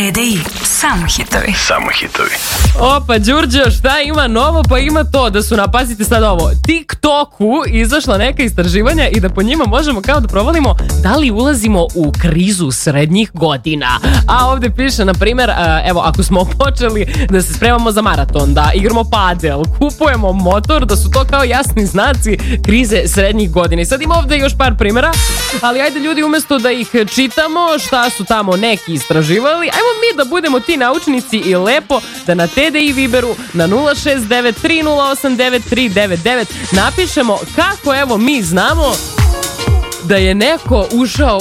TDI, samo hitovi. Samo hitovi. Opa, Đurđo, šta ima novo? Pa ima to da su, napazite sad ovo, TikToku izašla neka istraživanja i da po njima možemo kao da provalimo da li ulazimo u krizu srednjih godina. A ovdje piše, na primjer, evo, ako smo počeli da se spremamo za maraton, da igramo padel, kupujemo motor, da su to kao jasni znaci krize srednjih godina. I sad ima ovdje još par primjera, ali ajde ljudi, umjesto da ih čitamo šta su tamo neki istraživali, ajmo mi da budemo ti naučnici i lepo da na TDI Viberu na 069 3089 399 napišemo kako evo mi znamo da je neko ušao